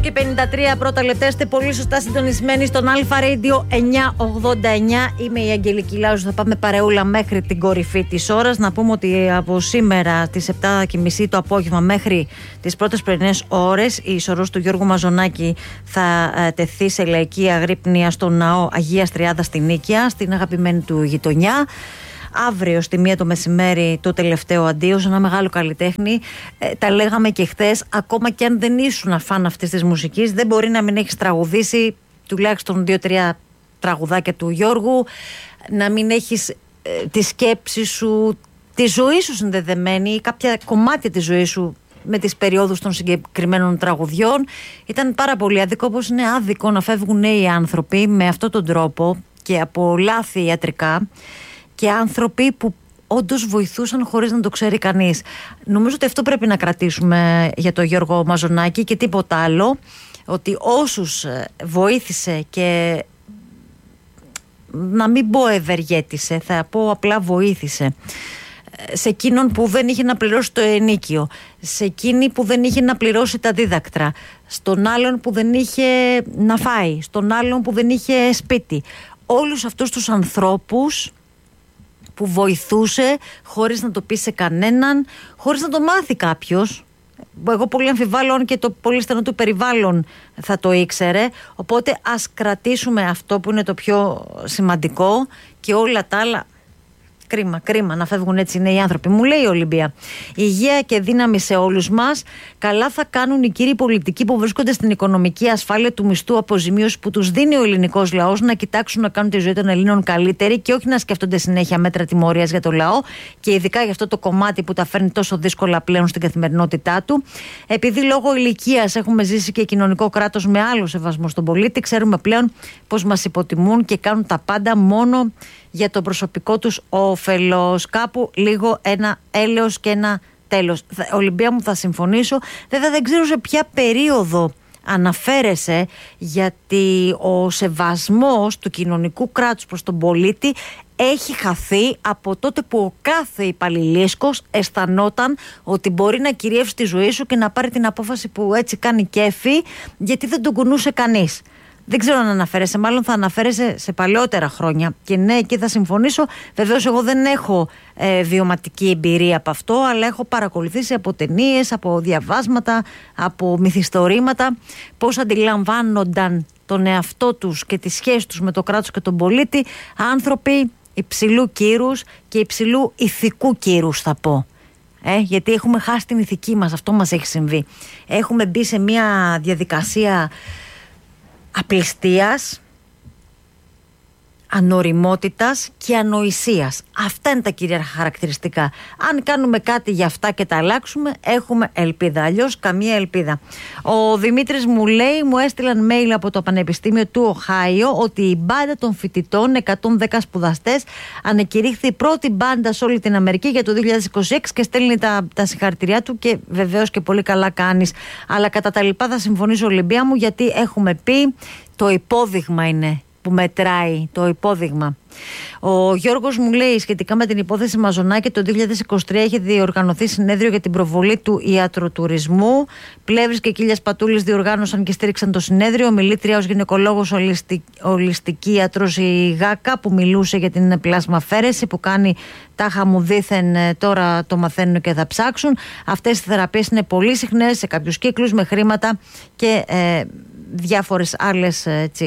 Και 53 πρώτα λεπτά, είστε πολύ σωστά συντονισμένοι στον Αλφα Radio 989. Είμαι η Αγγελική Λάουζου. Θα πάμε παρεούλα μέχρι την κορυφή της ώρας. Να πούμε ότι από σήμερα στις 7.30 το απόγευμα μέχρι τις πρώτες πρωινές ώρες η σωρός του Γιώργου Μαζονάκη θα τεθεί σε λαϊκή αγρύπνια στο ναό Αγίας Τριάδας στην Νίκαια, στην αγαπημένη του γειτονιά. Αύριο στη 1 το μεσημέρι το τελευταίο αντίο σε ένα μεγάλο καλλιτέχνη. Τα λέγαμε και χθες, ακόμα και αν δεν ήσουν φαν αυτής της μουσικής, δεν μπορεί να μην έχεις τραγουδήσει τουλάχιστον 2-3 τραγουδάκια του Γιώργου, να μην έχεις τη σκέψη σου, τη ζωή σου συνδεδεμένη ή κάποια κομμάτια της ζωής σου με τις περιόδους των συγκεκριμένων τραγουδιών. Ήταν πάρα πολύ άδικο, όπως είναι άδικο να φεύγουν νέοι άνθρωποι με αυτόν τον τρόπο και από λάθη ιατρικά, και άνθρωποι που όντως βοηθούσαν χωρίς να το ξέρει κανείς. Νομίζω ότι αυτό πρέπει να κρατήσουμε για τον Γιώργο Μαζονάκη και τίποτα άλλο, ότι όσους βοήθησε, και να μην πω ευεργέτησε, θα πω απλά βοήθησε, σε εκείνον που δεν είχε να πληρώσει το ενίκιο, σε εκείνη που δεν είχε να πληρώσει τα δίδακτρα, στον άλλον που δεν είχε να φάει, στον άλλον που δεν είχε σπίτι, όλους αυτούς τους ανθρώπους που βοηθούσε χωρίς να το πει σε κανέναν, χωρίς να το μάθει κάποιος. Εγώ πολύ αμφιβάλλω αν και το πολύ στενό του περιβάλλον θα το ήξερε. Οπότε ας κρατήσουμε αυτό που είναι το πιο σημαντικό, και όλα τα άλλα κρίμα να φεύγουν έτσι οι νέοι άνθρωποι. Μου λέει η Ολυμπία: υγεία και δύναμη σε όλους μας. Καλά θα κάνουν οι κύριοι πολιτικοί που βρίσκονται στην οικονομική ασφάλεια του μισθού αποζημίωση που τους δίνει ο ελληνικός λαός να κοιτάξουν να κάνουν τη ζωή των Ελλήνων καλύτερη και όχι να σκέφτονται συνέχεια μέτρα τιμωρίας για το λαό, και ειδικά για αυτό το κομμάτι που τα φέρνει τόσο δύσκολα πλέον στην καθημερινότητά του. Επειδή λόγω ηλικίας έχουμε ζήσει και κοινωνικό κράτος με άλλο σεβασμό στον πολίτη, ξέρουμε πλέον πως μας υποτιμούν και κάνουν τα πάντα μόνο για το προσωπικό τους όφελος. Κάπου λίγο ένα έλεος και ένα τέλος. Ολυμπία μου, θα συμφωνήσω. Βέβαια δεν ξέρω σε ποια περίοδο αναφέρεσαι, γιατί ο σεβασμός του κοινωνικού κράτους προς τον πολίτη έχει χαθεί από τότε που ο κάθε υπαλληλίσκος αισθανόταν ότι μπορεί να κυριεύσει τη ζωή σου και να πάρει την απόφαση που έτσι κάνει κέφι, γιατί δεν τον κουνούσε κανείς. Δεν ξέρω αν αναφέρεσαι, μάλλον θα αναφέρεσαι σε παλαιότερα χρόνια. Και ναι, εκεί θα συμφωνήσω. Βεβαίως, εγώ δεν έχω βιωματική εμπειρία από αυτό, αλλά έχω παρακολουθήσει από ταινίες, από διαβάσματα, από μυθιστορήματα πώς αντιλαμβάνονταν τον εαυτό τους και τις σχέσεις τους με το κράτος και τον πολίτη άνθρωποι υψηλού κύρους και υψηλού ηθικού κύρους, θα πω. Γιατί έχουμε χάσει την ηθική μας, αυτό μας έχει συμβεί. Έχουμε μπει σε μια διαδικασία απληστίας, ανοριμότητας και ανοησίας. Αυτά είναι τα κυρίαρχα χαρακτηριστικά. Αν κάνουμε κάτι για αυτά και τα αλλάξουμε, έχουμε ελπίδα. Αλλιώς καμία ελπίδα. Ο Δημήτρης μου λέει, μου έστειλαν mail από το Πανεπιστήμιο του Οχάιο ότι η μπάντα των φοιτητών, 110 σπουδαστές, ανεκηρύχθη η πρώτη μπάντα σε όλη την Αμερική για το 2026 και στέλνει τα συγχαρητηριά του, και βεβαίως και πολύ καλά κάνεις. Αλλά κατά τα λοιπά θα συμφωνήσω, Ολυμπία μου, γιατί έχουμε πει το υπόδειγμα είναι που μετράει, το υπόδειγμα. Ο Γιώργος μου λέει σχετικά με την υπόθεση Μαζονάκη, το 2023 έχει διοργανωθεί συνέδριο για την προβολή του ιατροτουρισμού. Πλεύρης και Κίλιας Πατούλης διοργάνωσαν και στήριξαν το συνέδριο. Ομιλήτρια ως γυναικολόγος ολιστική ιατρός η Γάκα, που μιλούσε για την πλασμαφέρεση που κάνει τάχα μου δήθεν, τώρα το μαθαίνουν και θα ψάξουν. Αυτές οι θεραπείες είναι πολύ συχνές σε κάποιους κύκλους με χρήματα και διάφορες άλλες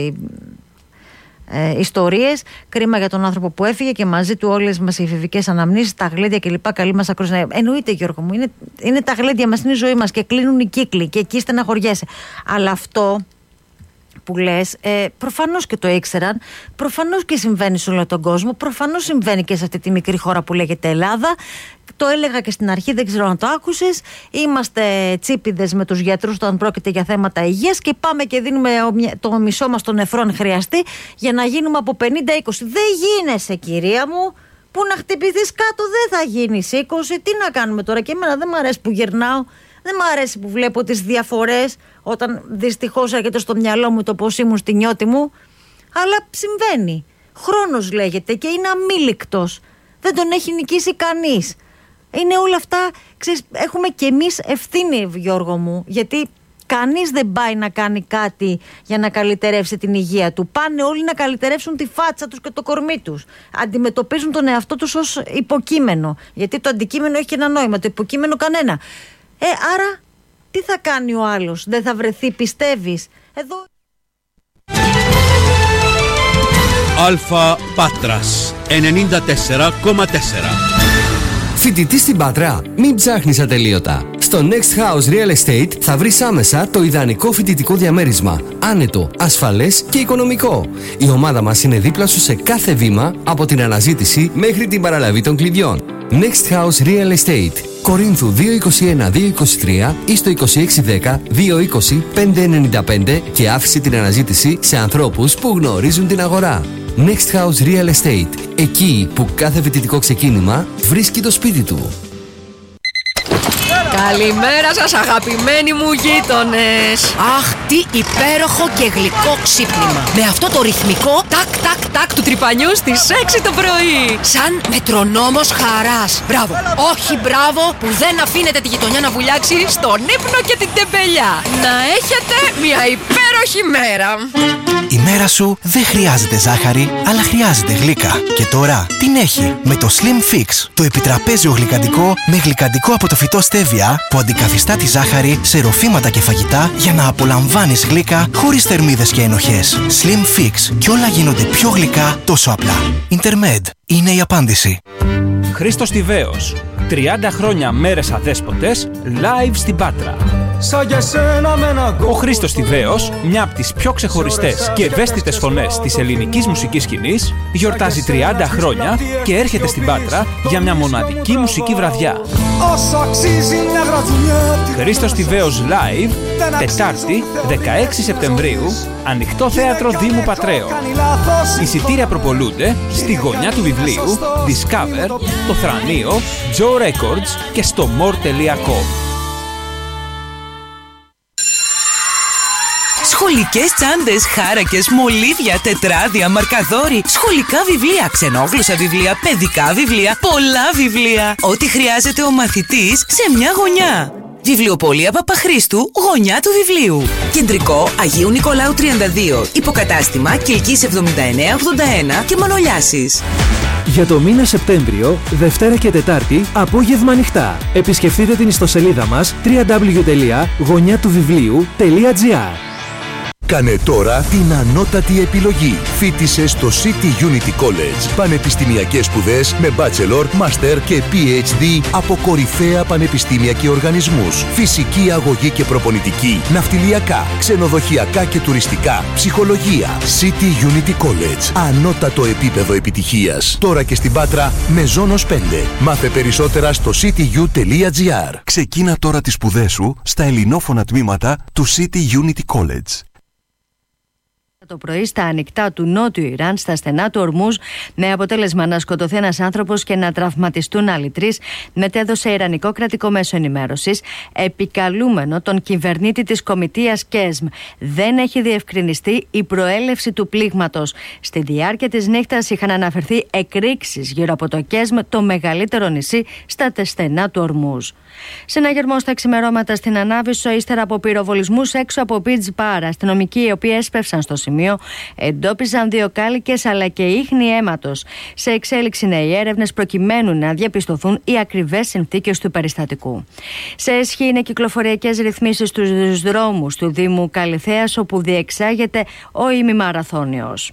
ιστορίες. Κρίμα για τον άνθρωπο που έφυγε και μαζί του όλες μας οι εφηβικές αναμνήσεις, τα γλέντια κλπ. Καλή μας ακρόαση. Εννοείται, Γιώργο μου, είναι τα γλέντια μας, είναι η ζωή μας και κλείνουν οι κύκλοι και εκεί στεναχωριέσαι. Αλλά αυτό που λες, προφανώς και το ήξεραν, προφανώς και συμβαίνει σε όλο τον κόσμο, προφανώς συμβαίνει και σε αυτή τη μικρή χώρα που λέγεται Ελλάδα. Το έλεγα και στην αρχή, δεν ξέρω αν το άκουσες. Είμαστε τσίπιδες με τους γιατρούς όταν πρόκειται για θέματα υγείας και πάμε και δίνουμε το μισό μας των νεφρών χρειαστεί για να γίνουμε από 50-20. Δεν γίνεσαι, κυρία μου. Που να χτυπηθείς κάτω δεν θα γίνεις 20. Τι να κάνουμε τώρα, και εμένα δεν μου αρέσει που γυρνάω. Δεν μου αρέσει που βλέπω τις διαφορές όταν δυστυχώς έρχεται στο μυαλό μου το πώς ήμουν στη νιώτη μου. Αλλά συμβαίνει. Χρόνος λέγεται και είναι αμήλικτος. Δεν τον έχει νικήσει κανείς. Είναι όλα αυτά, ξέρεις, έχουμε κι εμείς ευθύνη, Γιώργο μου, γιατί Κανείς δεν πάει να κάνει κάτι για να καλυτερεύσει την υγεία του. Πάνε όλοι να καλυτερεύσουν τη φάτσα τους και το κορμί τους. Αντιμετωπίζουν τον εαυτό τους ως υποκείμενο. Γιατί το αντικείμενο έχει και ένα νόημα, το υποκείμενο κανένα. Άρα τι θα κάνει ο άλλος? Δεν θα βρεθεί, πιστεύεις? Εδώ... Αλφα Πάτρας 94,4. Φοιτητής στην Πάτρα, μην ψάχνεις ατελείωτα. Στο Next House Real Estate θα βρεις άμεσα το ιδανικό φοιτητικό διαμέρισμα. Άνετο, ασφαλές και οικονομικό. Η ομάδα μας είναι δίπλα σου σε κάθε βήμα, από την αναζήτηση μέχρι την παραλαβή των κλειδιών. Next House Real Estate. Κορίνθου 221-223 ή στο 2610-220-595 και άφησε την αναζήτηση σε ανθρώπους που γνωρίζουν την αγορά. Next House Real Estate. Εκεί που κάθε φοιτητικό ξεκίνημα βρίσκει το σπίτι του. Καλημέρα σας, αγαπημένοι μου γείτονες. Αχ, τι υπέροχο και γλυκό ξύπνημα. Με αυτό το ρυθμικό τάκ του τρυπανιού στις 6 το πρωί. σαν μετρονόμος χαράς. Μπράβο. Όχι μπράβο που δεν αφήνετε τη γειτονιά να βουλιάξει Στον ύπνο και την τεμπελιά. Να έχετε μια υπέροχη μέρα. Η μέρα σου δεν χρειάζεται ζάχαρη, αλλά χρειάζεται γλύκα. Και τώρα την έχει με το Slim Fix, το επιτραπέζιο γλυκαντικό με γλυκαντικό από το φυτό στέβια που αντικαθιστά τη ζάχαρη σε ροφήματα και φαγητά για να απολαμβάνεις γλύκα χωρίς θερμίδες και ενοχές. Slim Fix, και όλα γίνονται πιο γλυκά τόσο απλά. Intermed είναι η απάντηση. Χρήστος Τιβαίος, 30 χρόνια μέρες αδέσποτες, live στην Πάτρα. Ο Χρήστος Τιβαίος, μια από τις πιο ξεχωριστές και ευαίσθητες φωνές της ελληνικής μουσικής σκηνής, γιορτάζει 30 χρόνια και έρχεται στην Πάτρα για μια μοναδική μουσική βραδιά. Χρήστος Τιβαίος live, Τετάρτη 16 Σεπτεμβρίου, ανοιχτό θέατρο Δήμου Πατρέων. Εισιτήρια προπολούνται στη γωνιά του βιβλίου, Discover, το Θρανείο, Joe Records και στο more.com. Σχολικές τσάντες, χάρακες, μολύβια, τετράδια, μαρκαδόροι, σχολικά βιβλία, ξενόγλωσσα βιβλία, παιδικά βιβλία, πολλά βιβλία. Ό,τι χρειάζεται ο μαθητής σε μια γωνιά. Βιβλιοπωλεία Παπαχρήστου, γωνιά του βιβλίου. Κεντρικό Αγίου Νικολάου 32. Υποκατάστημα Κιλκής 7981 και Μανολιάσης. Για το μήνα Σεπτέμβριο, Δευτέρα και Τετάρτη, απόγευμα ανοιχτά. Επισκεφτείτε την ιστοσελίδα μας www.γωνιατουβιβλίου.gr. Κάνε τώρα την ανώτατη επιλογή. Φοίτησε στο City Unity College. Πανεπιστημιακές σπουδές με Bachelor, Master και PhD από κορυφαία πανεπιστήμια και οργανισμούς. Φυσική αγωγή και προπονητική, ναυτιλιακά, ξενοδοχειακά και τουριστικά, ψυχολογία. City Unity College. Ανώτατο επίπεδο επιτυχίας. Τώρα και στην Πάτρα με Ζώνος 5. Μάθε περισσότερα στο cityu.gr. Ξεκίνα τώρα τις σπουδές σου στα ελληνόφωνα τμήματα του City Unity College. Το πρωί στα ανοιχτά του νότιου Ιράν, στα στενά του Ορμούζ, με αποτέλεσμα να σκοτωθεί ένας άνθρωπος και να τραυματιστούν άλλοι 3, μετέδωσε ιρανικό κρατικό μέσο ενημέρωσης, επικαλούμενο τον κυβερνήτη της κομιτείας ΚΕΣΜ. Δεν έχει διευκρινιστεί η προέλευση του πλήγματος. Στη διάρκεια της νύχτας είχαν αναφερθεί εκρήξεις γύρω από το ΚΕΣΜ, το μεγαλύτερο νησί στα στενά του Ορμούζ. Συναγερμό στα ξημερώματα στην Ανάβησσο, ύστερα από πυροβολισμούς έξω από Beach Bar. Αστυνομικοί, οι οποίοι έσπευσαν στο σημείο, εντόπισαν 2 κάλικες αλλά και ίχνη αίματος. Σε εξέλιξη είναι οι έρευνες προκειμένου να διαπιστωθούν οι ακριβές συνθήκες του περιστατικού. Σε ισχύ είναι κυκλοφοριακές ρυθμίσεις στους δρόμους του Δήμου Καλιθέας, όπου διεξάγεται ο ημιμαραθώνιος.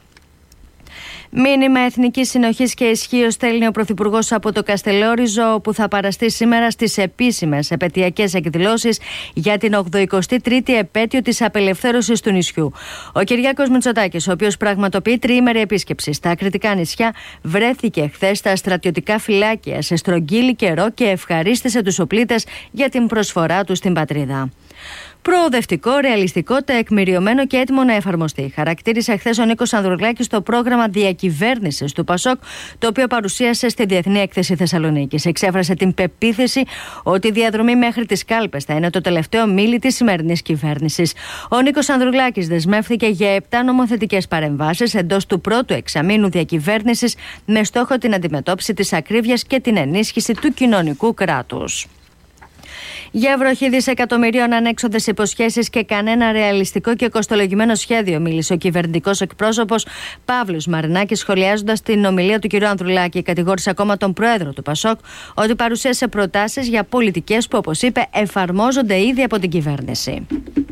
Μήνυμα εθνικής συνοχής και ισχύως στέλνει ο Πρωθυπουργός από το Καστελόριζο, όπου θα παραστεί σήμερα στις επίσημες επετειακές εκδηλώσεις για την 83η επέτειο της απελευθέρωσης του νησιού. Ο Κυριάκος Μητσοτάκης, ο οποίος πραγματοποιεί τριήμερη επίσκεψη στα Ακριτικά νησιά, βρέθηκε χθες στα στρατιωτικά φυλάκια σε στρογγύλι καιρό και ευχαρίστησε τους οπλίτες για την προσφορά του στην πατρίδα. Προοδευτικό, ρεαλιστικό, τεκμηριωμένο και έτοιμο να εφαρμοστεί, χαρακτήρισε χθες ο Νίκος Ανδρουλάκης το πρόγραμμα διακυβέρνησης του ΠΑΣΟΚ, το οποίο παρουσίασε στη Διεθνή Έκθεση Θεσσαλονίκης. Εξέφρασε την πεποίθηση ότι η διαδρομή μέχρι τις κάλπες θα είναι το τελευταίο μίλι της σημερινής κυβέρνησης. Ο Νίκος Ανδρουλάκης δεσμεύθηκε για 7 νομοθετικές παρεμβάσεις εντός του πρώτου εξαμήνου διακυβέρνησης, με στόχο την αντιμετώπιση της ακρίβειας και την ενίσχυση του κοινωνικού κράτους. Για βροχή δισεκατομμυρίων, ανέξοδες υποσχέσεις και κανένα ρεαλιστικό και κοστολογημένο σχέδιο, μίλησε ο κυβερνητικός εκπρόσωπος Παύλος Μαρινάκης, σχολιάζοντας την ομιλία του κ. Ανδρουλάκη. Κατηγόρησε ακόμα τον πρόεδρο του ΠΑΣΟΚ ότι παρουσίασε προτάσεις για πολιτικές που, όπως είπε, εφαρμόζονται ήδη από την κυβέρνηση.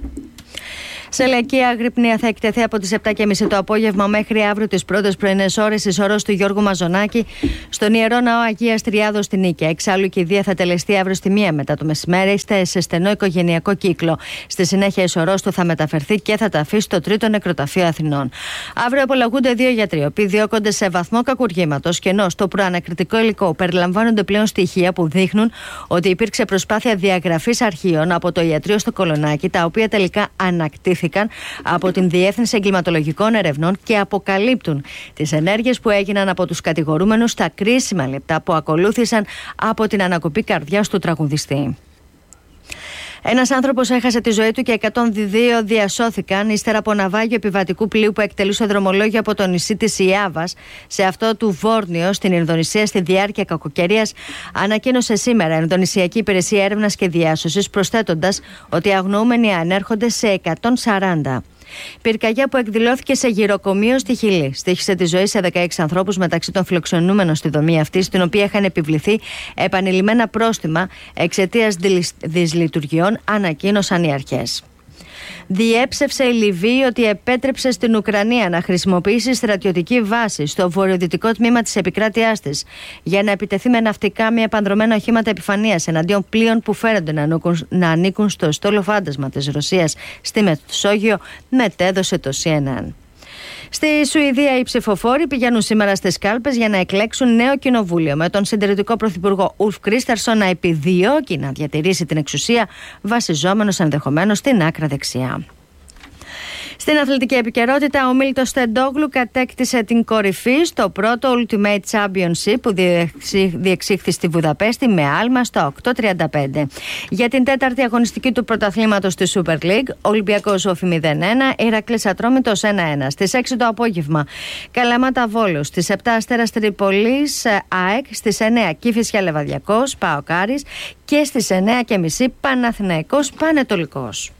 Σε λαϊκή αγρυπνία θα εκτεθεί από τις 7.30 το απόγευμα μέχρι αύριο τις πρώτες πρωινές ώρες η σωρός του Γιώργου Μαζονάκη στον Ιερό Ναό Αγίας Τριάδος στην Νίκαια. Εξάλλου η κηδεία θα τελεστεί αύριο στη 1 μετά το μεσημέρι σε στενό οικογενειακό κύκλο. Στη συνέχεια η σωρός του θα μεταφερθεί και θα τα αφήσει στο Τρίτο Νεκροταφείο Αθηνών. Αύριο απολογούνται 2 γιατροί, οι οποίοι διώκονται σε βαθμό κακουργήματος, και ενώ στο προανακριτικό υλικό περιλαμβάνονται πλέον στοιχεία που δείχνουν ότι υπήρξε προσπάθεια διαγραφής αρχείων από το ιατρείο στο Κολονάκι, τα οποία τελικά ανακτήθηκαν από την Διεύθυνση Εγκληματολογικών Ερευνών και αποκαλύπτουν τις ενέργειες που έγιναν από τους κατηγορούμενους στα κρίσιμα λεπτά που ακολούθησαν από την ανακοπή καρδιάς του τραγουδιστή. Ένας άνθρωπος έχασε τη ζωή του και 102 διασώθηκαν ύστερα από ναυάγιο επιβατικού πλοίου που εκτελούσε δρομολόγιο από το νησί της Ιάβας σε αυτό του Βόρνιο στην Ινδονησία στη διάρκεια κακοκαιρίας, ανακοίνωσε σήμερα η Ινδονησιακή Υπηρεσία Έρευνας και Διάσωσης, προσθέτοντας ότι οι αγνοούμενοι ανέρχονται σε 140. Πυρκαγιά που εκδηλώθηκε σε γυροκομείο στη Χιλή στοίχισε τη ζωή σε 16 ανθρώπους μεταξύ των φιλοξενούμενων στη δομή αυτή, στην οποία είχαν επιβληθεί επανειλημμένα πρόστιμα εξαιτίας δυσλειτουργιών, ανακοίνωσαν οι αρχές. Διέψευσε η Λιβύη ότι επέτρεψε στην Ουκρανία να χρησιμοποιήσει στρατιωτική βάση στο βορειοδυτικό τμήμα της επικράτειάς της για να επιτεθεί με ναυτικά μη επανδρομένα οχήματα επιφανείας εναντίον πλοίων που φέρονται να ανήκουν στο στόλο φάντασμα της Ρωσίας στη Μεσόγειο, μετέδωσε το CNN. Στη Σουηδία οι ψηφοφόροι πηγαίνουν σήμερα στις κάλπες για να εκλέξουν νέο κοινοβούλιο, με τον συντηρητικό πρωθυπουργό Ουλφ Κρίστερσον να επιδιώκει να διατηρήσει την εξουσία, βασιζόμενος ενδεχομένως στην άκρα δεξιά. Στην αθλητική επικαιρότητα, ο Μίλτος Τεντόγλου κατέκτησε την κορυφή στο πρώτο Ultimate Championship που διεξήχθη στη Βουδαπέστη με άλμα στο 8.35. Για την τέταρτη αγωνιστική του πρωταθλήματος στη Super League, Ολυμπιακός Όφη 0-1, Ηρακλής Ατρόμητος 1-1. Στις 6 το απόγευμα, Καλαμάτα Βόλος, στις 7 Αστέρας Τρίπολης ΑΕΚ, στις 9 Κηφισιά Λεβαδιακός, ΠΑΟΚ Άρης και στις 9.30 Παναθηναϊκός Πανετολικός.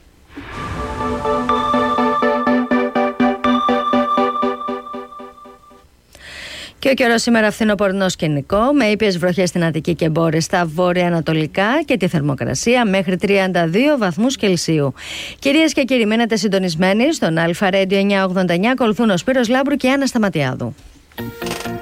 Και ο καιρός σήμερα φθινοπορεινό σκηνικό, με ήπιες βροχές στην Αττική και Μπόρες στα βόρεια-ανατολικά και τη θερμοκρασία μέχρι 32 βαθμούς Κελσίου. Κυρίες και κύριοι, μείνετε συντονισμένοι στον Αλφα Radio 989. Ακολουθούν ο Σπύρος Λάμπρου και η Άννα Σταματιάδου.